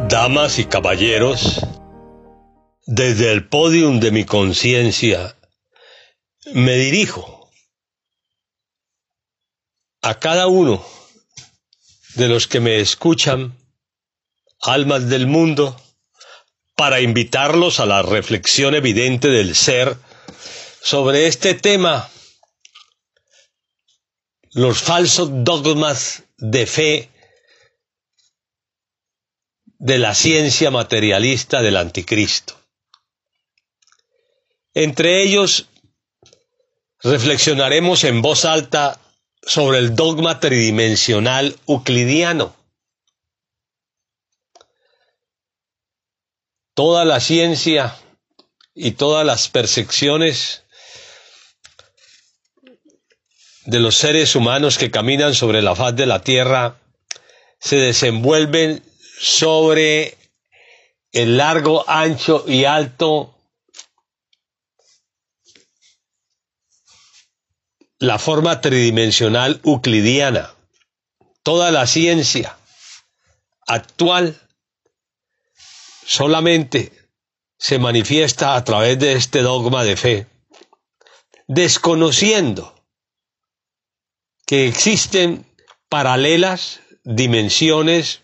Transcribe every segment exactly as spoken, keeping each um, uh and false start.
Damas y caballeros, desde el pódium de mi conciencia me dirijo a cada uno de los que me escuchan, almas del mundo, para invitarlos a la reflexión evidente del ser sobre este tema, los falsos dogmas de fe de la ciencia materialista del anticristo. Entre ellos, reflexionaremos en voz alta sobre el dogma tridimensional euclidiano. Toda la ciencia y todas las percepciones de los seres humanos que caminan sobre la faz de la tierra se desenvuelven sobre el largo, ancho y alto, la forma tridimensional euclidiana. Toda la ciencia actual solamente se manifiesta a través de este dogma de fe, desconociendo que existen paralelas dimensiones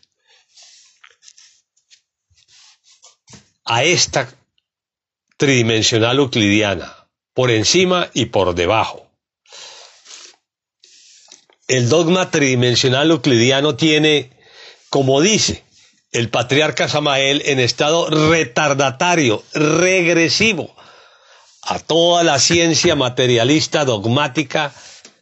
a esta tridimensional euclidiana, por encima y por debajo. El dogma tridimensional euclidiano tiene, como dice el patriarca Samael, en estado retardatario, regresivo, a toda la ciencia materialista dogmática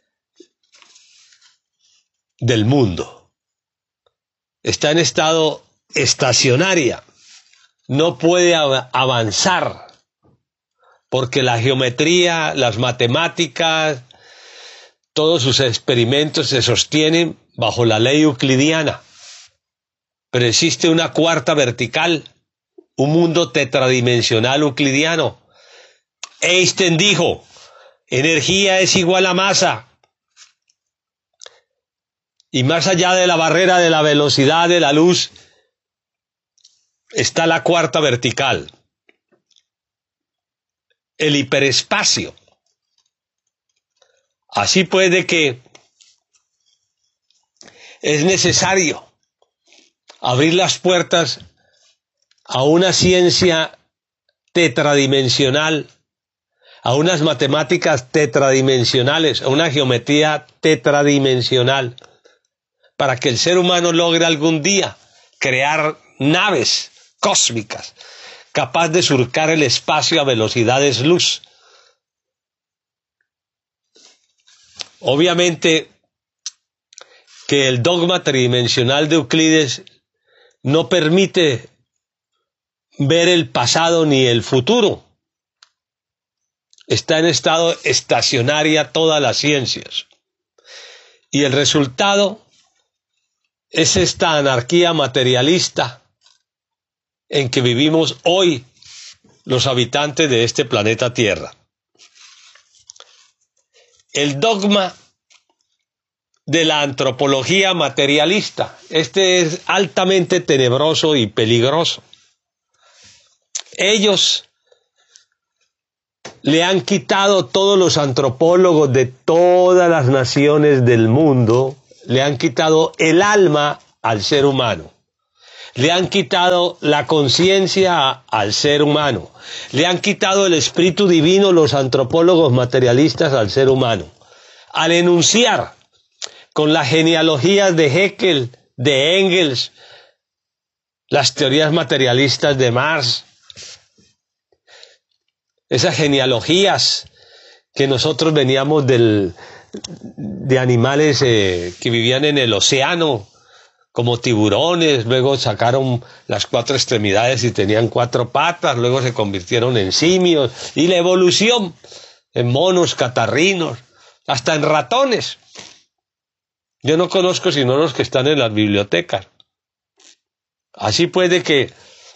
del mundo. Está en estado estacionaria. No puede avanzar, porque la geometría, las matemáticas, todos sus experimentos se sostienen bajo la ley euclidiana. Pero existe una cuarta vertical, un mundo tetradimensional euclidiano. Einstein dijo, energía es igual a masa. Y más allá de la barrera de la velocidad de la luz, está la cuarta vertical, el hiperespacio. Así puede que es necesario abrir las puertas a una ciencia tetradimensional, a unas matemáticas tetradimensionales, a una geometría tetradimensional, para que el ser humano logre algún día crear naves cósmicas, capaz de surcar el espacio a velocidades luz. Obviamente que el dogma tridimensional de Euclides no permite ver el pasado ni el futuro. Está en estado estacionaria todas las ciencias. Y el resultado es esta anarquía materialista en que vivimos hoy los habitantes de este planeta Tierra. El dogma de la antropología materialista, este es altamente tenebroso y peligroso. Ellos le han quitado, todos los antropólogos de todas las naciones del mundo, le han quitado el alma al ser humano. Le han quitado la conciencia al ser humano. Le han quitado el espíritu divino los antropólogos materialistas al ser humano. Al enunciar con las genealogías de Haeckel, de Engels, las teorías materialistas de Marx, esas genealogías que nosotros veníamos del, de animales eh, que vivían en el océano, como tiburones, luego sacaron las cuatro extremidades y tenían cuatro patas, luego se convirtieron en simios, y la evolución en monos, catarrinos, hasta en ratones. Yo no conozco sino los que están en las bibliotecas. Así puede que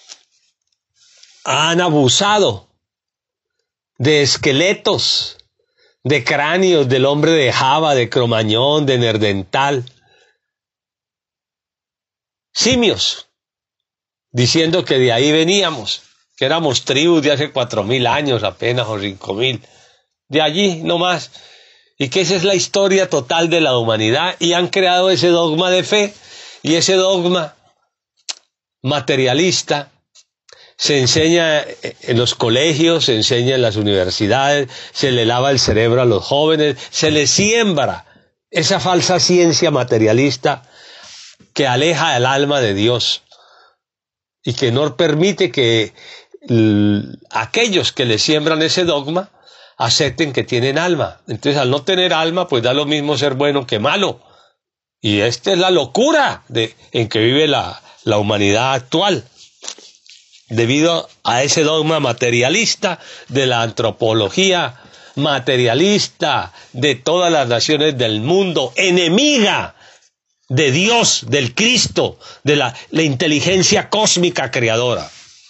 han abusado de esqueletos, de cráneos del hombre de Java, de Cromañón, de Nerdental. Simios, diciendo que de ahí veníamos, que éramos tribus de hace cuatro mil años apenas o cinco mil, de allí nomás, y que esa es la historia total de la humanidad, y han creado ese dogma de fe, y ese dogma materialista se enseña en los colegios, se enseña en las universidades, se le lava el cerebro a los jóvenes, se les siembra esa falsa ciencia materialista que aleja el alma de Dios y que no permite que l- aquellos que le siembran ese dogma acepten que tienen alma. Entonces, al no tener alma, pues da lo mismo ser bueno que malo. Y esta es la locura de, en que vive la, la humanidad actual, debido a ese dogma materialista de la antropología materialista de todas las naciones del mundo, enemiga de Dios, del Cristo, de la, la inteligencia cósmica creadora.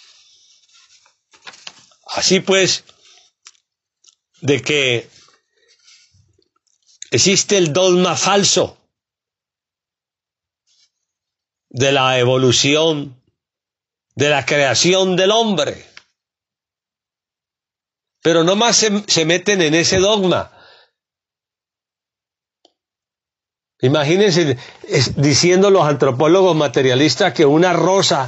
Así pues, de que existe el dogma falso de la evolución, de la creación del hombre. Pero no más se, se meten en ese dogma. Imagínense es, diciendo los antropólogos materialistas que una rosa,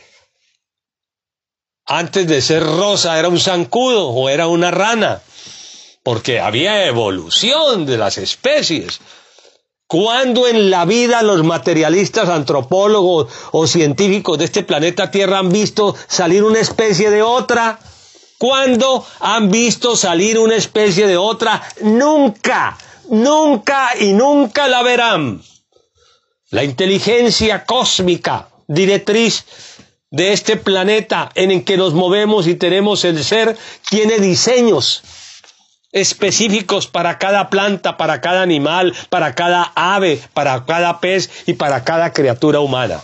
antes de ser rosa, era un zancudo o era una rana, porque había evolución de las especies. ¿Cuándo en la vida los materialistas, antropólogos o científicos de este planeta Tierra han visto salir una especie de otra? ¿Cuándo han visto salir una especie de otra? Nunca, nunca y nunca la verán. La inteligencia cósmica, directriz de este planeta en el que nos movemos y tenemos el ser, tiene diseños específicos para cada planta, para cada animal, para cada ave, para cada pez y para cada criatura humana.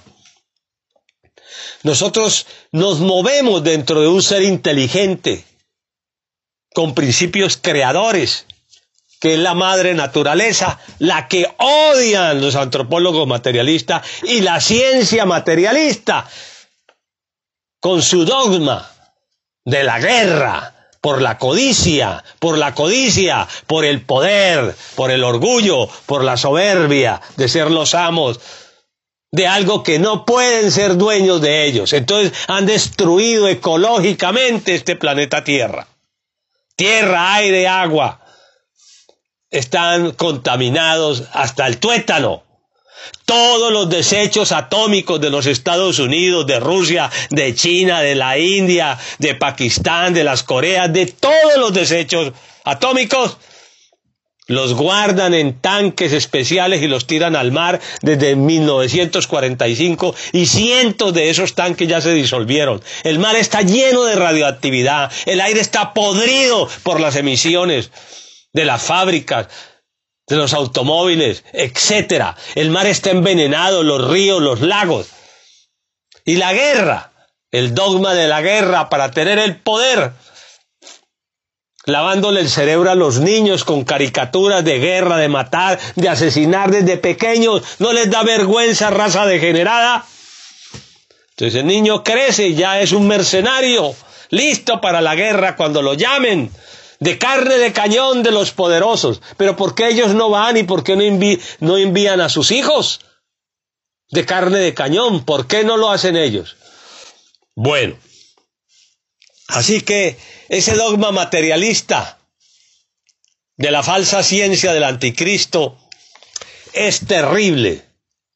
Nosotros nos movemos dentro de un ser inteligente, con principios creadores, que es la madre naturaleza, la que odian los antropólogos materialistas y la ciencia materialista, con su dogma de la guerra, por la codicia, por la codicia, por el poder, por el orgullo, por la soberbia de ser los amos de algo que no pueden ser dueños de ellos. Entonces han destruido ecológicamente este planeta Tierra. Tierra, aire, agua están contaminados hasta el tuétano. Todos los desechos atómicos de los Estados Unidos, de Rusia, de China, de la India, de Pakistán, de las Coreas, de todos los desechos atómicos, los guardan en tanques especiales y los tiran al mar desde mil novecientos cuarenta y cinco y cientos de esos tanques ya se disolvieron. El mar está lleno de radioactividad, el aire está podrido por las emisiones de las fábricas, de los automóviles, etcétera. El mar está envenenado, los ríos, los lagos. Y la guerra, el dogma de la guerra para tener el poder, lavándole el cerebro a los niños con caricaturas de guerra, de matar, de asesinar desde pequeños. ¿No les da vergüenza, raza degenerada? Entonces el niño crece y ya es un mercenario, listo para la guerra cuando lo llamen, de carne de cañón de los poderosos. Pero ¿por qué ellos no van y por qué no, envi- no envían a sus hijos de carne de cañón? ¿Por qué no lo hacen ellos? Bueno, así que ese dogma materialista de la falsa ciencia del anticristo es terrible.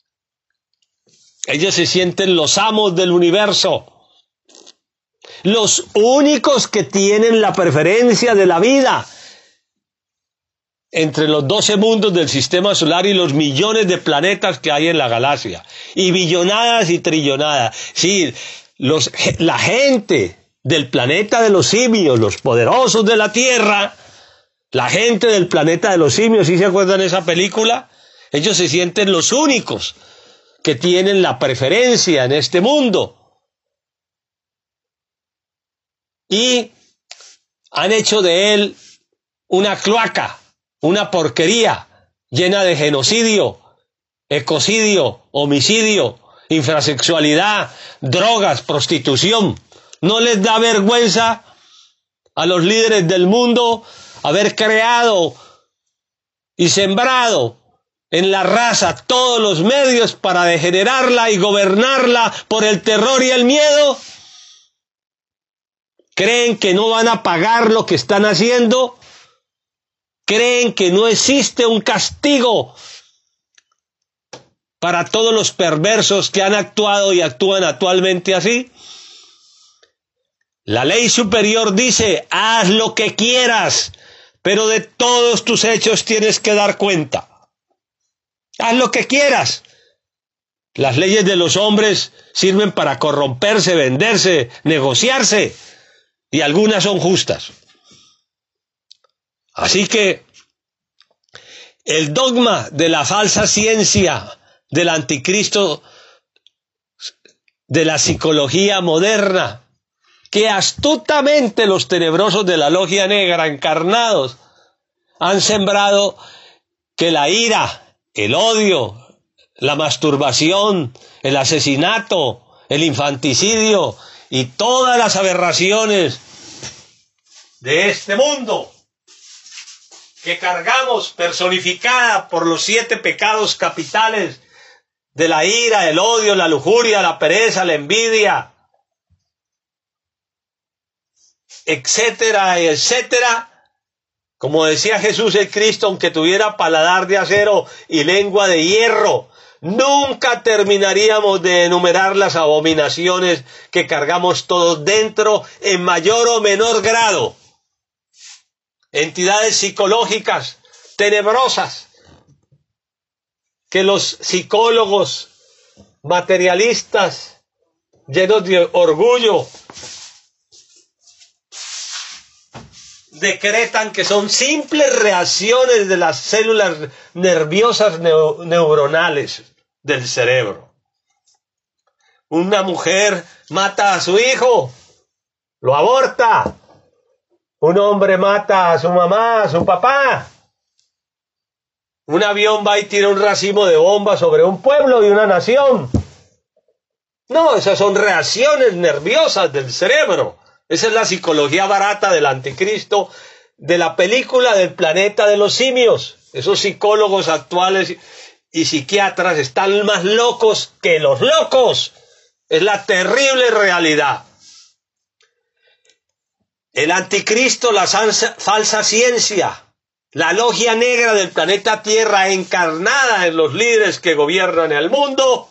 Ellos se sienten los amos del universo, los únicos que tienen la preferencia de la vida entre los doce mundos del sistema solar y los millones de planetas que hay en la galaxia, y billonadas y trillonadas. Sí, los, la gente del planeta de los simios, los poderosos de la Tierra, la gente del planeta de los simios, ¿sí se acuerdan de esa película? Ellos se sienten los únicos que tienen la preferencia en este mundo. Y han hecho de él una cloaca, una porquería llena de genocidio, ecocidio, homicidio infrasexualidad, drogas, prostitución. ¿No les da vergüenza a los líderes del mundo haber creado y sembrado en la raza todos los medios para degenerarla y gobernarla por el terror y el miedo? ¿Creen que no van a pagar lo que están haciendo? ¿Creen que no existe un castigo para todos los perversos que han actuado y actúan actualmente así? La ley superior dice, haz lo que quieras, pero de todos tus hechos tienes que dar cuenta. Haz lo que quieras. Las leyes de los hombres sirven para corromperse, venderse, negociarse, y algunas son justas. Así que el dogma de la falsa ciencia del anticristo, de la psicología moderna, que astutamente los tenebrosos de la logia negra encarnados han sembrado que la ira, el odio, la masturbación, el asesinato, el infanticidio y todas las aberraciones de este mundo que cargamos personificada por los siete pecados capitales de la ira, el odio, la lujuria, la pereza, la envidia, etcétera, etcétera. Como decía Jesús el Cristo, aunque tuviera paladar de acero y lengua de hierro, nunca terminaríamos de enumerar las abominaciones que cargamos todos dentro en mayor o menor grado. Entidades psicológicas tenebrosas que los psicólogos materialistas llenos de orgullo decretan que son simples reacciones de las células nerviosas neo- neuronales del cerebro. Una mujer mata a su hijo, lo aborta. Un hombre mata a su mamá, a su papá. Un avión va y tira un racimo de bombas sobre un pueblo y una nación. No, esas son reacciones nerviosas del cerebro. Esa es la psicología barata del anticristo, de la película del planeta de los simios. Esos psicólogos actuales y psiquiatras están más locos que los locos. Es la terrible realidad. El anticristo, la falsa ciencia, la logia negra del planeta Tierra encarnada en los líderes que gobiernan el mundo,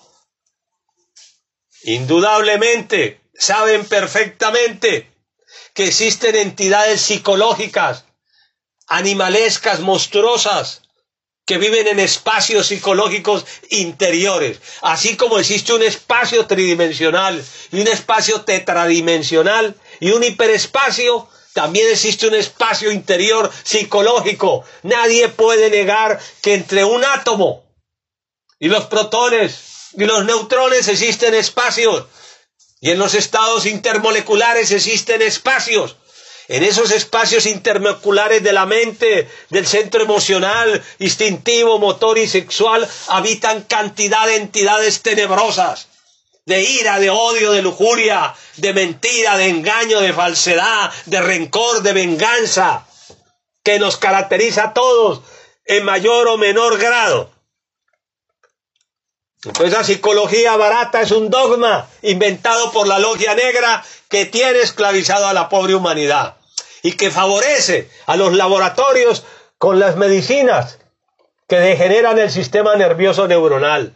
indudablemente saben perfectamente que existen entidades psicológicas, animalescas, monstruosas, que viven en espacios psicológicos interiores, así como existe un espacio tridimensional y un espacio tetradimensional y un hiperespacio, también existe un espacio interior psicológico. Nadie puede negar que entre un átomo y los protones y los neutrones existen espacios, y en los estados intermoleculares existen espacios. En esos espacios intermoleculares de la mente, del centro emocional, instintivo, motor y sexual, habitan cantidad de entidades tenebrosas, de ira, de odio, de lujuria, de mentira, de engaño, de falsedad, de rencor, de venganza, que nos caracteriza a todos en mayor o menor grado. Entonces la psicología barata es un dogma inventado por la logia negra que tiene esclavizado a la pobre humanidad y que favorece a los laboratorios con las medicinas que degeneran el sistema nervioso neuronal.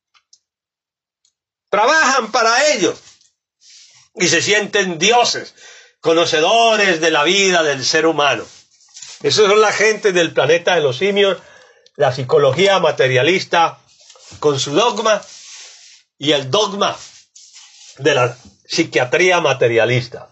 Trabajan para ello y se sienten dioses, conocedores de la vida del ser humano. Esos son la gente del planeta de los simios, la psicología materialista con su dogma y el dogma de la psiquiatría materialista.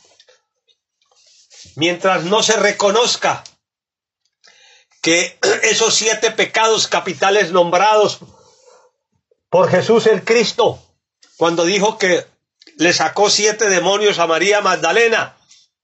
Mientras no se reconozca que esos siete pecados capitales nombrados por Jesús el Cristo, cuando dijo que le sacó siete demonios a María Magdalena,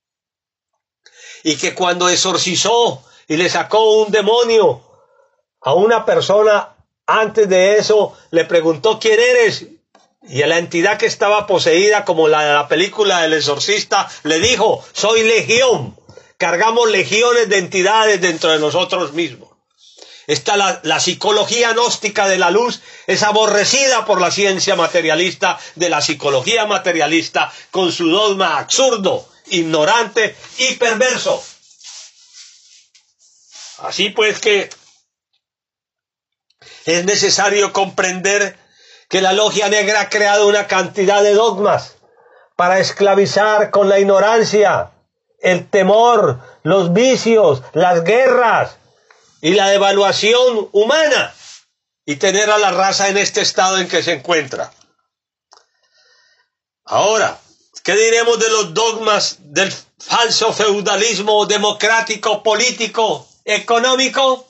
y que cuando exorcizó y le sacó un demonio a una persona, antes de eso le preguntó: ¿quién eres? Y a la entidad que estaba poseída, como la de la película del exorcista, le dijo, soy legión. Cargamos legiones de entidades dentro de nosotros mismos. Esta, la, la psicología gnóstica de la luz es aborrecida por la ciencia materialista de la psicología materialista con su dogma absurdo, ignorante y perverso. Así pues que es necesario comprender que la logia negra ha creado una cantidad de dogmas para esclavizar con la ignorancia, el temor, los vicios, las guerras y la devaluación humana y tener a la raza en este estado en que se encuentra. Ahora, ¿qué diremos de los dogmas del falso feudalismo democrático, político, económico?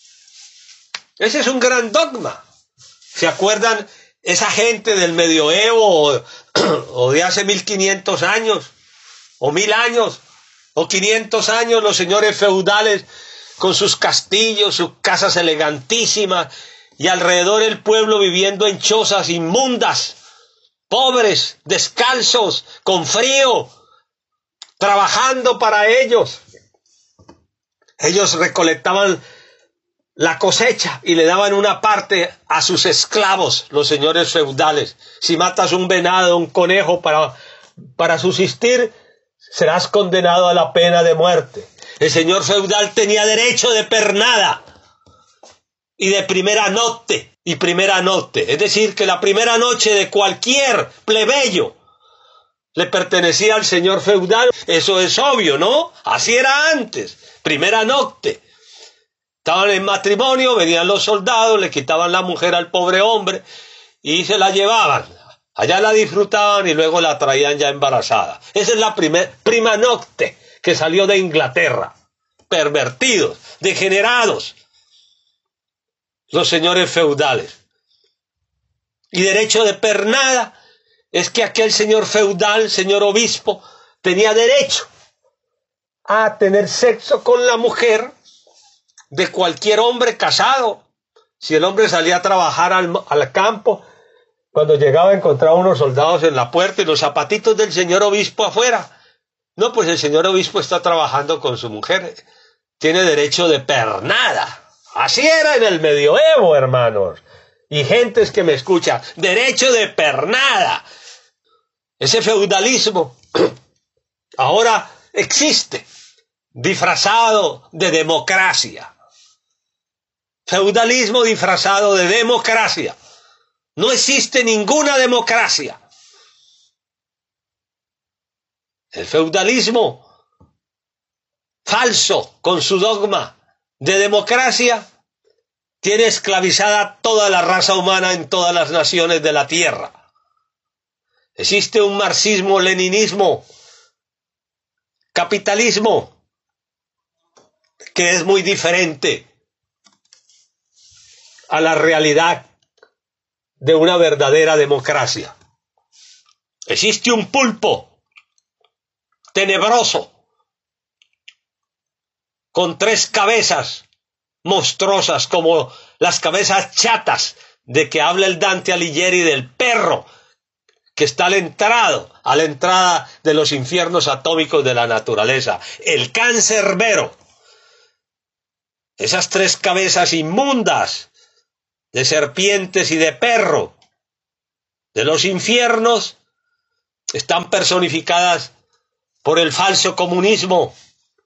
Ese es un gran dogma. ¿Se acuerdan esa gente del medioevo o, o de hace mil quinientos años o mil años o quinientos años, los señores feudales con sus castillos, sus casas elegantísimas y alrededor el pueblo viviendo en chozas inmundas, pobres, descalzos, con frío, trabajando para ellos? Ellos recolectaban la cosecha y le daban una parte a sus esclavos, los señores feudales. Si matas un venado, un conejo para, para subsistir, serás condenado a la pena de muerte. El señor feudal tenía derecho de pernada y de primera noche, y primera noche. Es decir, que la primera noche de cualquier plebeyo le pertenecía al señor feudal. Eso es obvio, ¿no? Así era antes. Primera noche. Estaban en matrimonio, venían los soldados, le quitaban la mujer al pobre hombre y se la llevaban. Allá la disfrutaban y luego la traían ya embarazada. Esa es la primer, prima nocte que salió de Inglaterra. Pervertidos, degenerados, los señores feudales. Y derecho de pernada es que aquel señor feudal, señor obispo, tenía derecho a tener sexo con la mujer de cualquier hombre casado. Si el hombre salía a trabajar al, al campo, cuando llegaba encontraba unos soldados en la puerta y los zapatitos del señor obispo afuera. No, pues el señor obispo está trabajando con su mujer, tiene derecho de pernada. Así era en el medioevo, hermanos, y gentes que me escuchan, derecho de pernada. Ese feudalismo ahora existe, disfrazado de democracia. Feudalismo disfrazado de democracia. No existe ninguna democracia. El feudalismo falso, con su dogma de democracia, tiene esclavizada toda la raza humana en todas las naciones de la tierra. Existe un marxismo-leninismo, capitalismo, que es muy diferente a la realidad de una verdadera democracia. Existe un pulpo tenebroso, con tres cabezas monstruosas, como las cabezas chatas de que habla el Dante Alighieri del perro, que está a la entrada, a la entrada de los infiernos atómicos de la naturaleza, el cancerbero. Esas tres cabezas inmundas de serpientes y de perro de los infiernos están personificadas por el falso comunismo,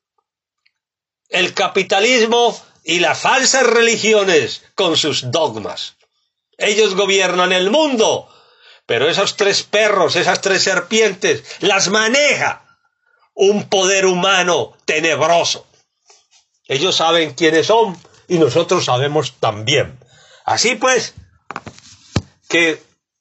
el capitalismo y las falsas religiones con sus dogmas. Ellos gobiernan el mundo, pero esos tres perros, esas tres serpientes, las maneja un poder humano tenebroso. Ellos saben quiénes son y nosotros sabemos también. Así pues, que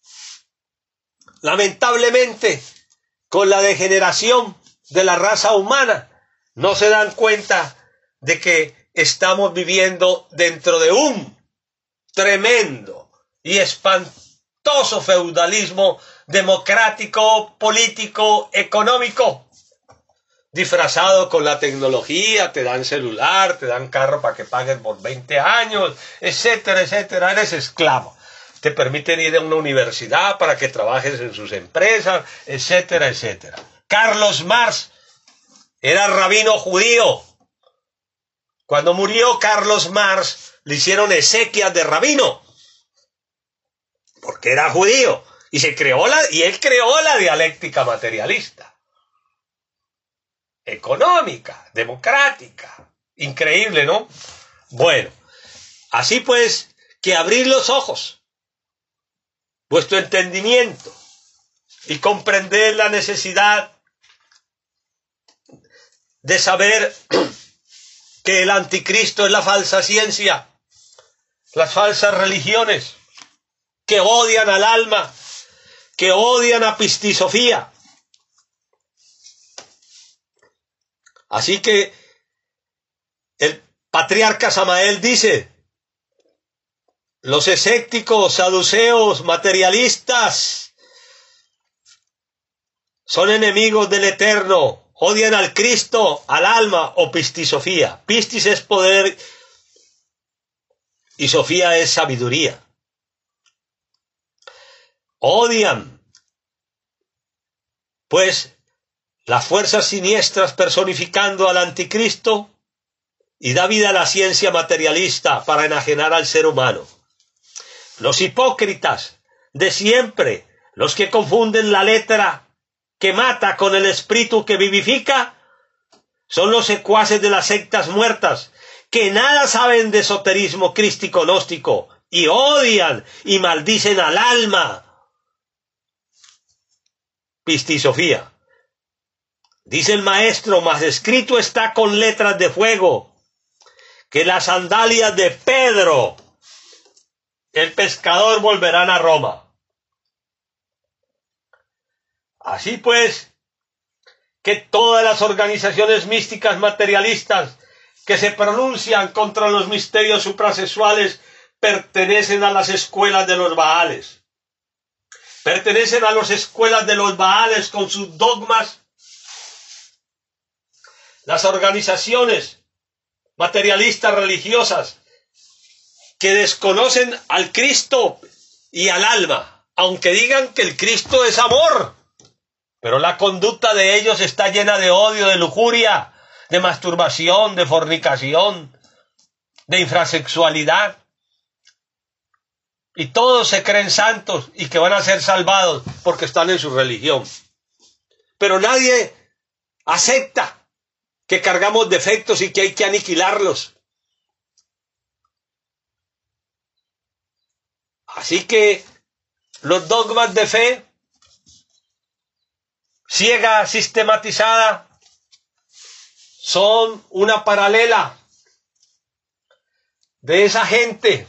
lamentablemente con la degeneración de la raza humana no se dan cuenta de que estamos viviendo dentro de un tremendo y espantoso feudalismo democrático, político, económico, disfrazado con la tecnología. Te dan celular, te dan carro para que pagues por veinte años, etcétera, etcétera. Eres esclavo. te permiten ir a una universidad para que trabajes en sus empresas, etcétera, etcétera. Carlos Marx era rabino judío. Cuando murió Carlos Marx, le hicieron exequias de rabino, porque era judío, y se creó la, y él creó la dialéctica materialista, económica, democrática. Increíble, ¿no? Bueno, así pues, que abrir los ojos, vuestro entendimiento, y comprender la necesidad de saber que el anticristo es la falsa ciencia, las falsas religiones, que odian al alma, que odian a Pistisofía. Así que el patriarca Samael dice, los escépticos, saduceos, materialistas, son enemigos del Eterno, odian al Cristo, al alma o Pistisofía. Pistis es poder y Sofía es sabiduría. Odian, pues, las fuerzas siniestras personificando al anticristo y da vida a la ciencia materialista para enajenar al ser humano. Los hipócritas de siempre, los que confunden la letra que mata con el espíritu que vivifica, son los secuaces de las sectas muertas, que nada saben de esoterismo crístico gnóstico y odian y maldicen al alma. Pistisofía. Dice el maestro, mas escrito está con letras de fuego, que las sandalias de Pedro, el pescador, volverán a Roma. Así pues, que todas las organizaciones místicas materialistas que se pronuncian contra los misterios suprasexuales pertenecen a las escuelas de los Baales. Pertenecen a las escuelas de los Baales con sus dogmas. Las organizaciones materialistas religiosas que desconocen al Cristo y al alma, aunque digan que el Cristo es amor, pero la conducta de ellos está llena de odio, de lujuria, de masturbación, de fornicación, de infrasexualidad. Y todos se creen santos y que van a ser salvados porque están en su religión. Pero nadie acepta que cargamos defectos y que hay que aniquilarlos. Así que los dogmas de fe, ciega, sistematizada, son una paralela de esa gente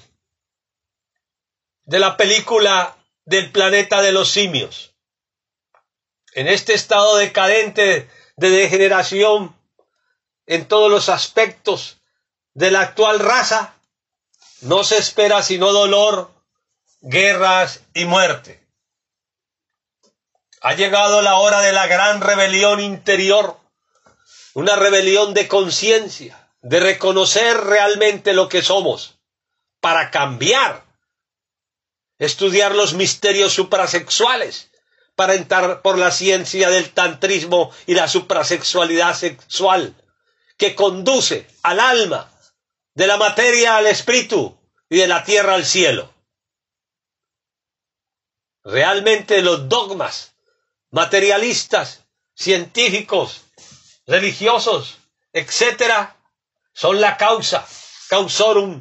de la película del planeta de los simios. En este estado decadente de degeneración en todos los aspectos de la actual raza, no se espera sino dolor, guerras y muerte. Ha llegado la hora de la gran rebelión interior, una rebelión de conciencia, de reconocer realmente lo que somos, para cambiar, estudiar los misterios suprasexuales, para entrar por la ciencia del tantrismo y la suprasexualidad sexual, que conduce al alma, de la materia al espíritu y de la tierra al cielo. Realmente los dogmas materialistas, científicos, religiosos, etcétera, son la causa, causorum,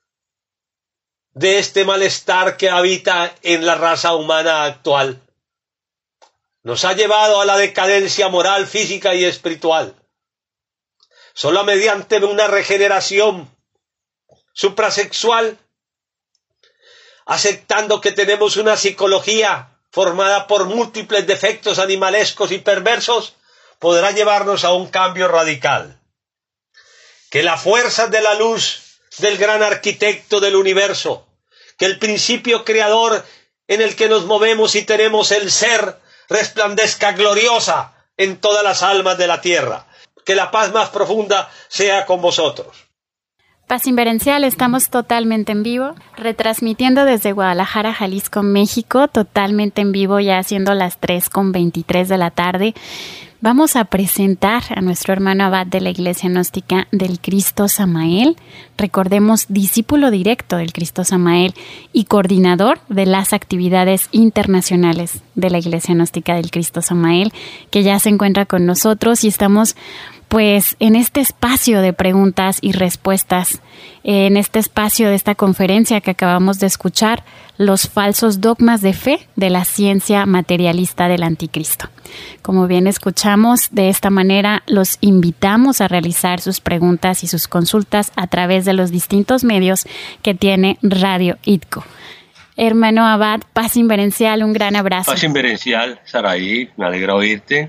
de este malestar que habita en la raza humana actual. Nos ha llevado a la decadencia moral, física y espiritual. Solo mediante una regeneración suprasexual, aceptando que tenemos una psicología formada por múltiples defectos animalescos y perversos, podrá llevarnos a un cambio radical. Que la fuerza de la luz del gran arquitecto del universo, que el principio creador en el que nos movemos y tenemos el ser, resplandezca gloriosa en todas las almas de la tierra. Que la paz más profunda sea con vosotros. Paz Inverencial, estamos totalmente en vivo, retransmitiendo desde Guadalajara, Jalisco, México, totalmente en vivo, ya siendo las tres con veintitrés de la tarde. Vamos a presentar a nuestro hermano abad de la Iglesia Gnóstica del Cristo Samael, recordemos, discípulo directo del Cristo Samael y coordinador de las actividades internacionales de la Iglesia Gnóstica del Cristo Samael, que ya se encuentra con nosotros y estamos pues en este espacio de preguntas y respuestas, en este espacio de esta conferencia que acabamos de escuchar, los falsos dogmas de fe de la ciencia materialista del anticristo. Como bien escuchamos, de esta manera los invitamos a realizar sus preguntas y sus consultas a través de los distintos medios que tiene Radio I T C O. Hermano abad, Paz Inverencial, un gran abrazo. Paz Inverencial, Saraí, me alegra oírte.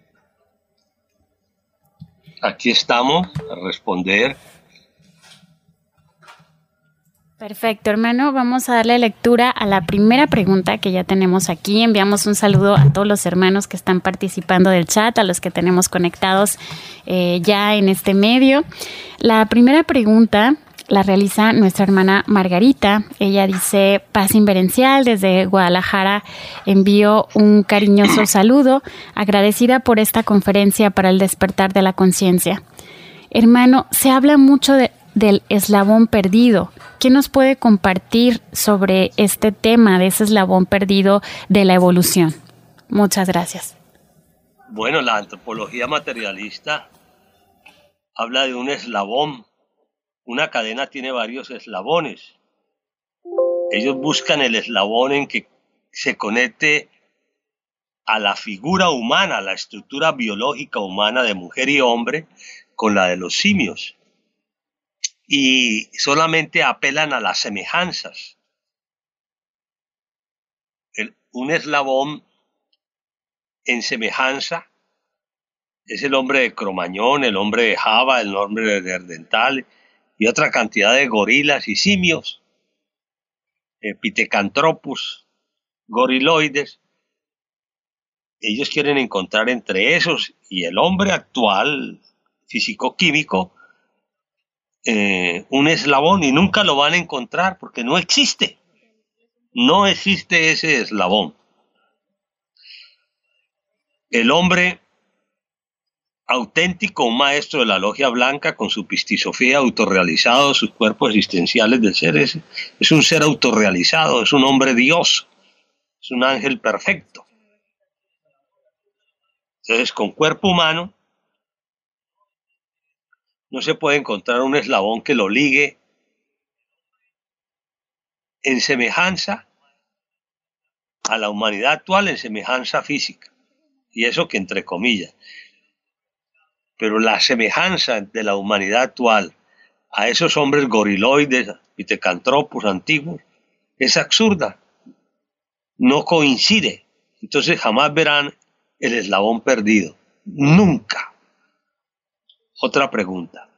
Aquí estamos a responder. Perfecto, hermano. Vamos a darle lectura a la primera pregunta que ya tenemos aquí. Enviamos un saludo a todos los hermanos que están participando del chat, a los que tenemos conectados eh, ya en este medio. La primera pregunta la realiza nuestra hermana Margarita. Ella dice: Paz Inverencial, desde Guadalajara envío un cariñoso saludo, agradecida por esta conferencia para el despertar de la conciencia. Hermano, se habla mucho de, del eslabón perdido. ¿Qué nos puede compartir sobre este tema de ese eslabón perdido de la evolución? Muchas gracias. Bueno, la antropología materialista habla de un eslabón. Una cadena tiene varios eslabones. Ellos buscan el eslabón en que se conecte a la figura humana, a la estructura biológica humana de mujer y hombre, con la de los simios. Y solamente apelan a las semejanzas. El, un eslabón en semejanza es el hombre de Cromañón, el hombre de Java, el hombre de Neandertal y otra cantidad de gorilas y simios, eh, Pithecanthropus, goriloides. Ellos quieren encontrar entre esos y el hombre actual, físico-químico, eh, un eslabón, y nunca lo van a encontrar porque no existe. No existe ese eslabón. El hombre auténtico, un maestro de la logia blanca con su pistisofía, autorrealizado, sus cuerpos existenciales del ser, es, es un ser autorrealizado, es un hombre Dios, es un ángel perfecto. Entonces, con cuerpo humano no se puede encontrar un eslabón que lo ligue en semejanza a la humanidad actual, en semejanza física, y eso que entre comillas. Pero la semejanza de la humanidad actual a esos hombres goriloides, Pithecanthropus antiguos, es absurda. No coincide. Entonces jamás verán el eslabón perdido. Nunca. Otra pregunta.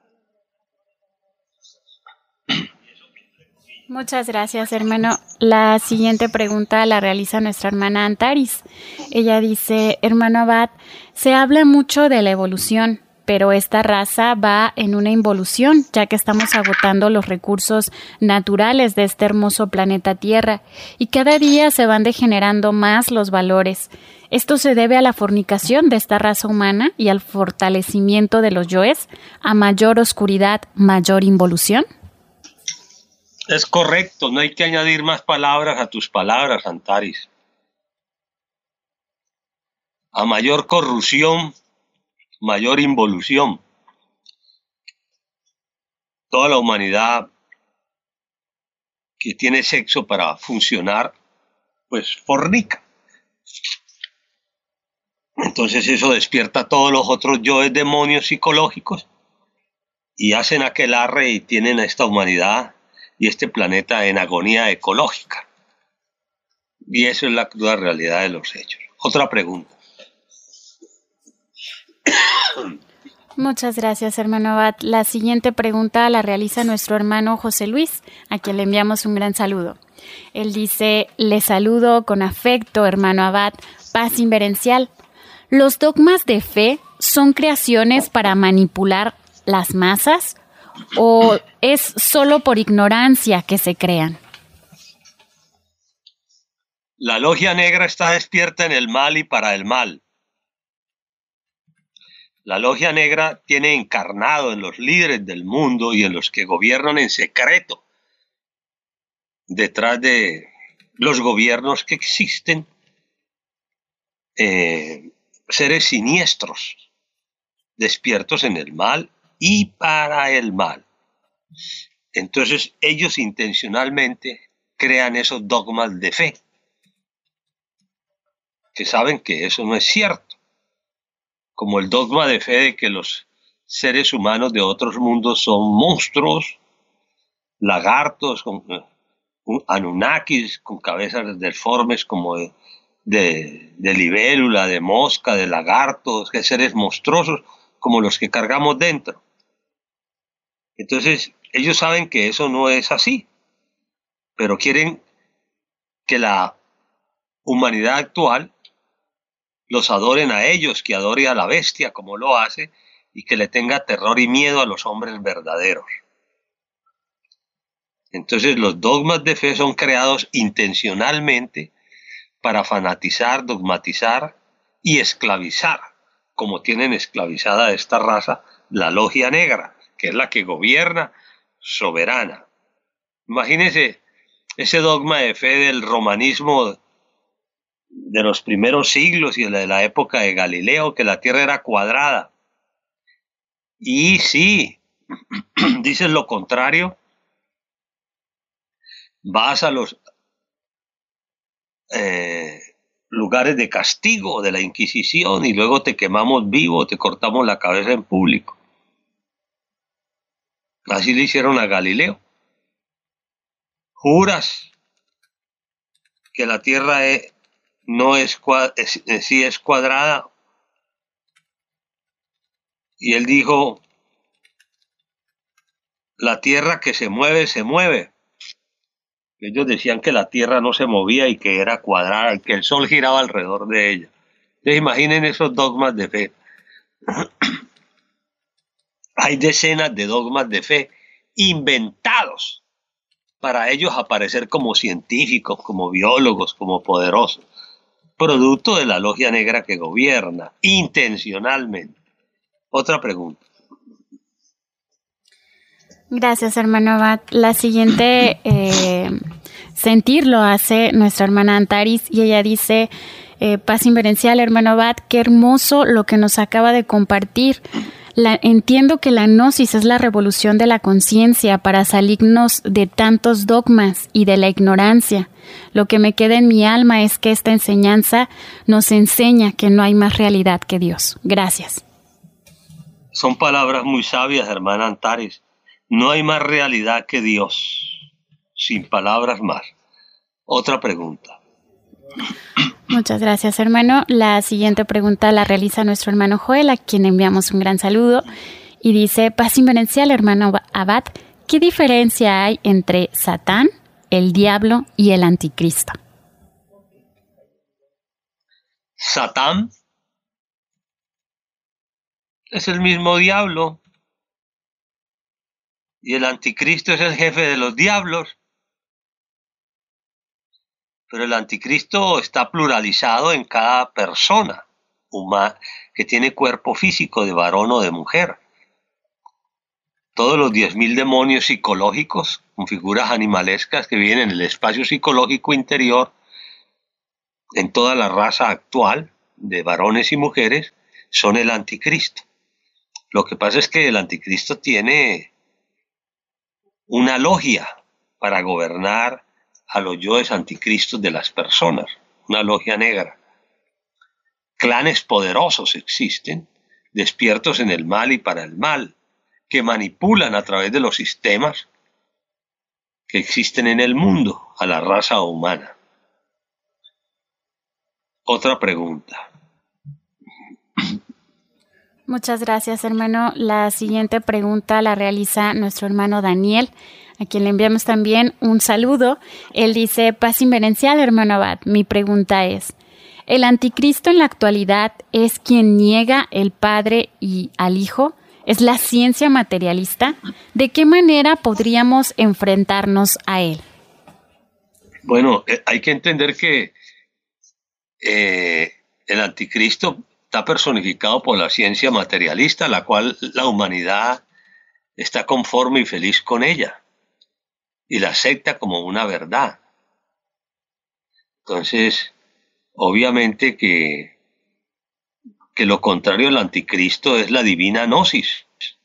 Muchas gracias, hermano. La siguiente pregunta la realiza nuestra hermana Antaris. Ella dice: hermano abad, se habla mucho de la evolución, pero esta raza va en una involución, ya que estamos agotando los recursos naturales de este hermoso planeta Tierra, y cada día se van degenerando más los valores. ¿Esto se debe a la fornicación de esta raza humana y al fortalecimiento de los yoes? ¿A mayor oscuridad, mayor involución? Es correcto, no hay que añadir más palabras a tus palabras, Antaris. A mayor corrupción, mayor involución. Toda la humanidad que tiene sexo para funcionar, pues fornica. Entonces eso despierta a todos los otros yoes demonios psicológicos y hacen aquelarre y tienen a esta humanidad y este planeta en agonía ecológica. Y eso es la cruda realidad de los hechos. Otra pregunta. Muchas gracias, hermano abad. La siguiente pregunta la realiza nuestro hermano José Luis, a quien le enviamos un gran saludo. Él dice: le saludo con afecto, hermano abad, Paz Inverencial. ¿Los dogmas de fe son creaciones para manipular las masas o es solo por ignorancia que se crean? La logia negra está despierta en el mal y para el mal. La logia negra tiene encarnado en los líderes del mundo y en los que gobiernan en secreto, detrás de los gobiernos que existen, eh, seres siniestros, despiertos en el mal y para el mal. Entonces ellos intencionalmente crean esos dogmas de fe, que saben que eso no es cierto, como el dogma de fe de que los seres humanos de otros mundos son monstruos, lagartos, con, uh, anunnakis con cabezas deformes como de, de, de libélula, de mosca, de lagartos, que seres monstruosos como los que cargamos dentro. Entonces ellos saben que eso no es así, pero quieren que la humanidad actual los adoren a ellos, que adore a la bestia como lo hace, y que le tenga terror y miedo a los hombres verdaderos. Entonces los dogmas de fe son creados intencionalmente para fanatizar, dogmatizar y esclavizar, como tienen esclavizada a esta raza la logia negra, que es la que gobierna soberana. Imagínense ese dogma de fe del romanismo de los primeros siglos y de la época de Galileo, que la Tierra era cuadrada. Y sí, dicen lo contrario, vas a los eh, lugares de castigo de la Inquisición y luego te quemamos vivo, te cortamos la cabeza en público. Así le hicieron a Galileo. Juras que la Tierra es, no es, es, es, sí es cuadrada. Y él dijo, la Tierra que se mueve, se mueve. Ellos decían que la Tierra no se movía y que era cuadrada, y que el Sol giraba alrededor de ella. Entonces imaginen esos dogmas de fe. Hay decenas de dogmas de fe inventados para ellos aparecer como científicos, como biólogos, como poderosos, producto de la logia negra que gobierna intencionalmente. Otra pregunta. Gracias, hermano Abad. La siguiente eh, sentir lo hace nuestra hermana Antaris y ella dice, eh, paz inverencial, hermano Abad, qué hermoso lo que nos acaba de compartir. La, entiendo que la gnosis es la revolución de la conciencia para salirnos de tantos dogmas y de la ignorancia. Lo que me queda en mi alma es que esta enseñanza nos enseña que no hay más realidad que Dios. Gracias. Son palabras muy sabias, hermana Antaris. No hay más realidad que Dios. Sin palabras más. Otra pregunta. Muchas gracias, hermano. La siguiente pregunta la realiza nuestro hermano Joel, a quien enviamos un gran saludo. Y dice, paz inverencial, hermano Abad, ¿qué diferencia hay entre Satán, el diablo y el anticristo? Satán es el mismo diablo y el anticristo es el jefe de los diablos. Pero el anticristo está pluralizado en cada persona humana que tiene cuerpo físico de varón o de mujer. Todos los diez mil demonios psicológicos con figuras animalescas que viven en el espacio psicológico interior en toda la raza actual de varones y mujeres son el anticristo. Lo que pasa es que el anticristo tiene una logia para gobernar a los yoes anticristos de las personas, una logia negra. Clanes poderosos existen, despiertos en el mal y para el mal, que manipulan a través de los sistemas que existen en el mundo a la raza humana. Otra pregunta. Muchas gracias, hermano. La siguiente pregunta la realiza nuestro hermano Daniel, a quien le enviamos también un saludo. Él dice, paz inverencial, hermano Abad. Mi pregunta es, ¿el anticristo en la actualidad es quien niega el Padre y al Hijo? es la ciencia materialista, ¿de qué manera podríamos enfrentarnos a él? Bueno, eh, hay que entender que eh, el anticristo está personificado por la ciencia materialista, la cual la humanidad está conforme y feliz con ella y la acepta como una verdad. Entonces, obviamente que, que lo contrario al anticristo es la divina gnosis.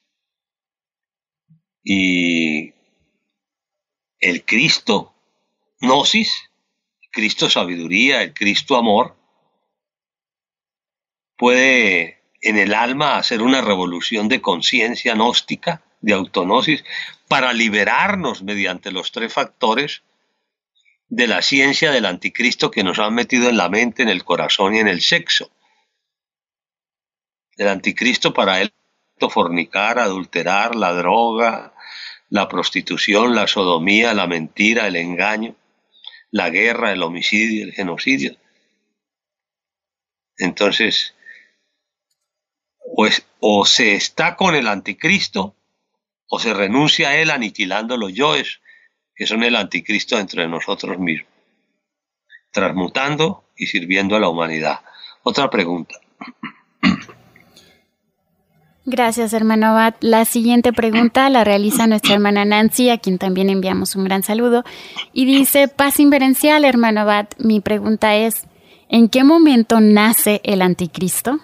Y el Cristo gnosis, Cristo sabiduría, el Cristo amor, puede en el alma hacer una revolución de conciencia gnóstica, de autognosis, para liberarnos mediante los tres factores de la ciencia del anticristo que nos han metido en la mente, en el corazón y en el sexo. El anticristo para él fornicar, adulterar, la droga, la prostitución, la sodomía, la mentira, el engaño, la guerra, el homicidio, el genocidio. Entonces, pues, o se está con el anticristo o se renuncia a él aniquilando los yoes, que son el anticristo dentro de nosotros mismos, transmutando y sirviendo a la humanidad. Otra pregunta. Gracias, hermano Abad. La siguiente pregunta la realiza nuestra hermana Nancy, a quien también enviamos un gran saludo, y dice: paz inverencial, hermano Abad. Mi pregunta es, ¿en qué momento nace el anticristo?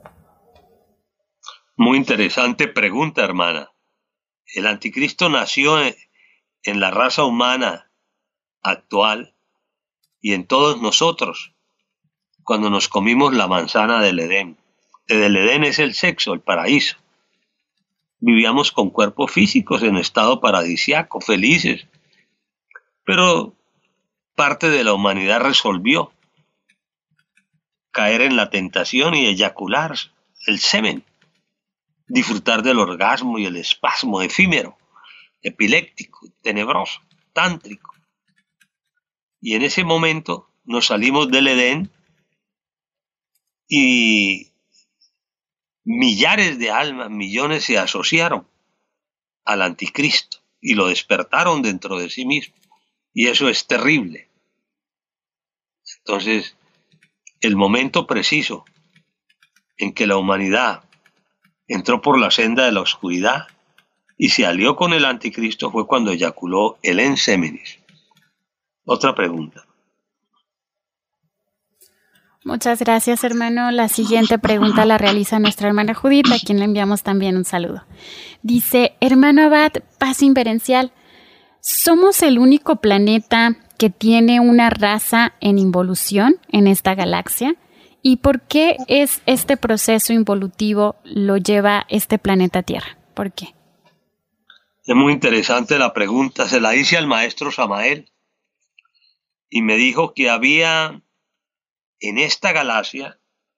Muy interesante pregunta, hermana. El anticristo nació en la raza humana actual y en todos nosotros cuando nos comimos la manzana del Edén. El Edén es el sexo, el paraíso. Vivíamos con cuerpos físicos en estado paradisiaco, felices. Pero parte de la humanidad resolvió caer en la tentación y eyacular el semen, disfrutar del orgasmo y el espasmo efímero, epiléptico, tenebroso, tántrico. Y en ese momento nos salimos del Edén y millares de almas, millones se asociaron al anticristo y lo despertaron dentro de sí mismo. Y eso es terrible. Entonces, el momento preciso en que la humanidad entró por la senda de la oscuridad y se alió con el anticristo fue cuando eyaculó el ensémenis. Otra pregunta. Muchas gracias, hermano. La siguiente pregunta la realiza nuestra hermana Judith, a quien le enviamos también un saludo. Dice: hermano Abad, paz inverencial, ¿somos el único planeta que tiene una raza en involución en esta galaxia? ¿Y por qué es este proceso involutivo lo lleva este planeta Tierra? ¿Por qué? Es muy interesante la pregunta. Se la hice al maestro Samael y me dijo que había en esta galaxia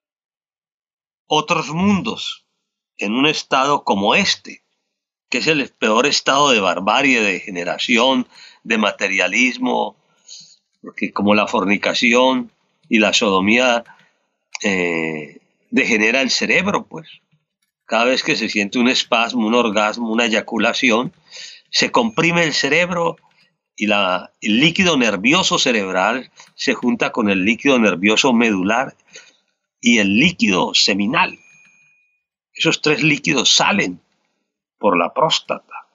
otros mundos en un estado como este, que es el peor estado de barbarie, de degeneración, de materialismo, porque como la fornicación y la sodomía eh, degenera el cerebro, pues. Cada vez que se siente un espasmo, un orgasmo, una eyaculación, se comprime el cerebro y la, el líquido nervioso cerebral se junta con el líquido nervioso medular y el líquido seminal. Esos tres líquidos salen por la próstata.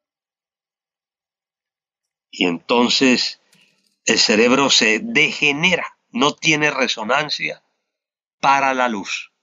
Y entonces el cerebro se degenera, no tiene resonancia para la luz.